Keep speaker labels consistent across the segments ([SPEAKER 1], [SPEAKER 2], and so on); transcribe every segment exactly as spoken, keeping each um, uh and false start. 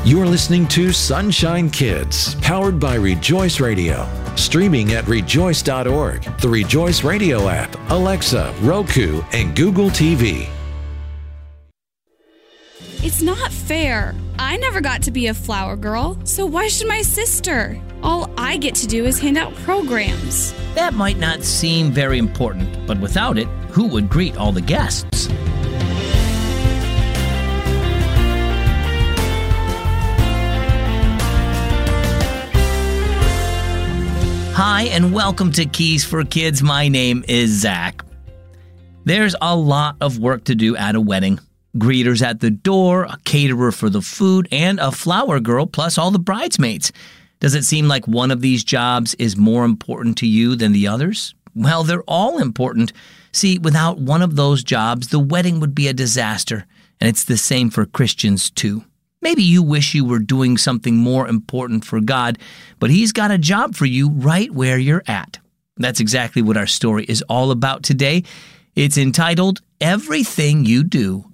[SPEAKER 1] You're listening to Sunshine Kids, powered by Rejoice Radio. Streaming at rejoice dot org, the Rejoice Radio app, Alexa, Roku, and Google T V.
[SPEAKER 2] It's not fair. I never got to be a flower girl, so why should my sister? All I get to do is hand out programs.
[SPEAKER 3] That might not seem very important, but without it, who would greet all the guests? Hi, and welcome to Keys for Kids. My name is Zach. There's a lot of work to do at a wedding. Greeters at the door, a caterer for the food, and a flower girl, plus all the bridesmaids. Does it seem like one of these jobs is more important to you than the others? Well, they're all important. See, without one of those jobs, the wedding would be a disaster, and it's the same for Christians too. Maybe you wish you were doing something more important for God, but He's got a job for you right where you're at. That's exactly what our story is all about today. It's entitled, Everything You Do.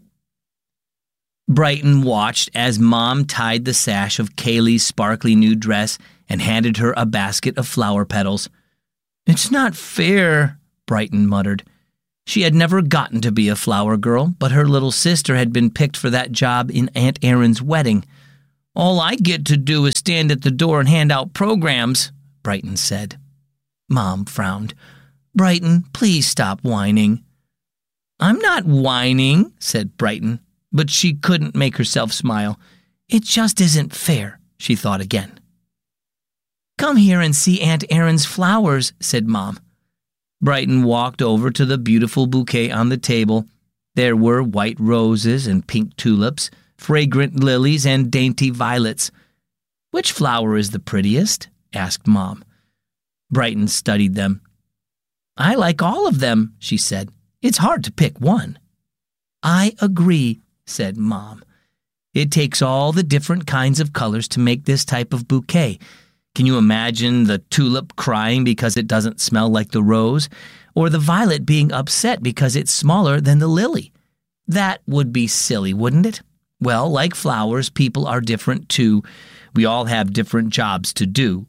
[SPEAKER 3] Brighton watched as Mom tied the sash of Kaylee's sparkly new dress and handed her a basket of flower petals. "It's not fair," Brighton muttered. She had never gotten to be a flower girl, but her little sister had been picked for that job in Aunt Erin's wedding. "All I get to do is stand at the door and hand out programs," Brighton said. Mom frowned. "Brighton, please stop whining." "I'm not whining," said Brighton. But she couldn't make herself smile. "It just isn't fair," she thought again. "Come here and see Aunt Erin's flowers," said Mom. Brighton walked over to the beautiful bouquet on the table. There were white roses and pink tulips, fragrant lilies and dainty violets. "Which flower is the prettiest?" asked Mom. Brighton studied them. "I like all of them," she said. "It's hard to pick one." "I agree," said Mom. "It takes all the different kinds of colors to make this type of bouquet. Can you imagine the tulip crying because it doesn't smell like the rose, or the violet being upset because it's smaller than the lily? That would be silly, wouldn't it? Well, like flowers, people are different too. We all have different jobs to do."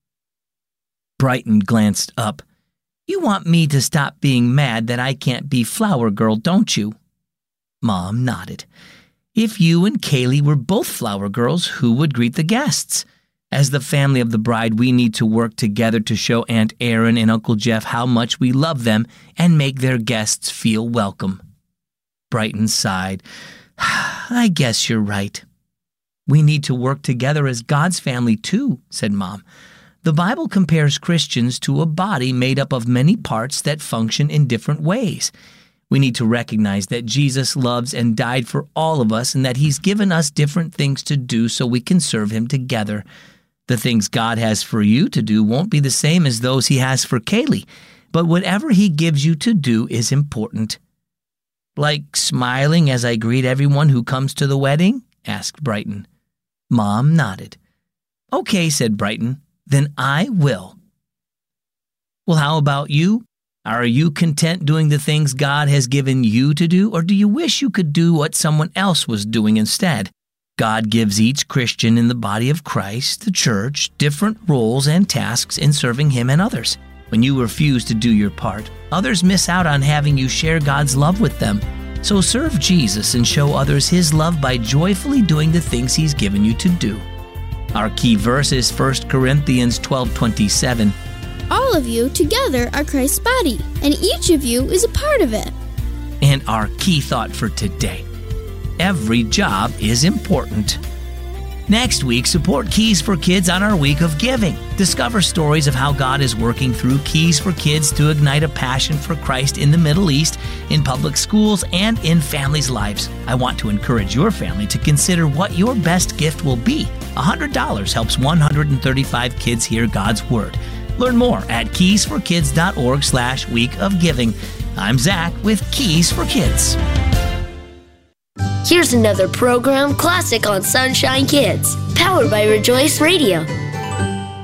[SPEAKER 3] Brighton glanced up. "You want me to stop being mad that I can't be flower girl, don't you?" Mom nodded. "If you and Kaylee were both flower girls, who would greet the guests? As the family of the bride, we need to work together to show Aunt Erin and Uncle Jeff how much we love them and make their guests feel welcome." Brighton sighed. "I guess you're right." "We need to work together as God's family too," said Mom. "The Bible compares Christians to a body made up of many parts that function in different ways. We need to recognize that Jesus loves and died for all of us and that He's given us different things to do so we can serve Him together. The things God has for you to do won't be the same as those He has for Kaylee, but whatever He gives you to do is important." "Like smiling as I greet everyone who comes to the wedding?" asked Brighton. Mom nodded. "Okay," said Brighton, "then I will." "Well, how about you? Are you content doing the things God has given you to do, or do you wish you could do what someone else was doing instead? God gives each Christian in the body of Christ, the church, different roles and tasks in serving Him and others. When you refuse to do your part, others miss out on having you share God's love with them. So serve Jesus and show others His love by joyfully doing the things He's given you to do. Our key verse is First Corinthians twelve twenty-seven.
[SPEAKER 4] "All of you together are Christ's body, and each of you is a part of it."
[SPEAKER 3] And our key thought for today: every job is important. Next week, support Keys for Kids on our week of giving. Discover stories of how God is working through Keys for Kids to ignite a passion for Christ in the Middle East, in public schools, and in families' lives. I want to encourage your family to consider what your best gift will be. one hundred dollars helps one hundred thirty-five kids hear God's Word. Learn more at keys for kids dot org slash week of giving. I'm Zach with Keys for Kids.
[SPEAKER 5] Here's another program classic on Sunshine Kids, powered by Rejoice Radio.